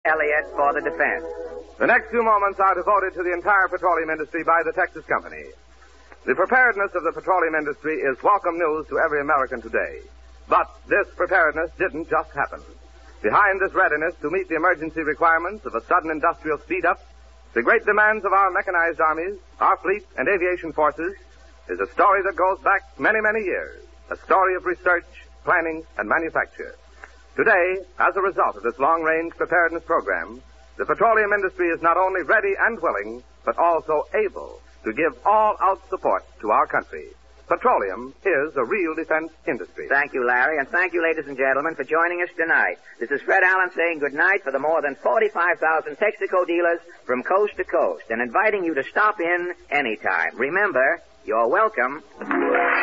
Elliott for the defense. The next few moments are devoted to the entire petroleum industry by the Texas Company. The preparedness of the petroleum industry is welcome news to every American today. But this preparedness didn't just happen. Behind this readiness to meet the emergency requirements of a sudden industrial speed-up, the great demands of our mechanized armies, our fleet, and aviation forces, is a story that goes back many, many years. A story of research, planning, and manufacture. Today, as a result of this long-range preparedness program, the petroleum industry is not only ready and willing, but also able to give all-out support to our country. Petroleum is a real defense industry. Thank you, Larry, and thank you, ladies and gentlemen, for joining us tonight. This is Fred Allen saying good night for the more than 45,000 Texaco dealers from coast to coast and inviting you to stop in anytime. Remember, you're welcome.